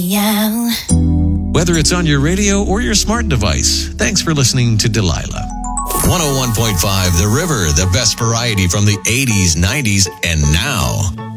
Yeah. Whether it's on your radio or your smart device, thanks for listening to Delilah. 101.5 The River, the best variety from the 80s, 90s, and now.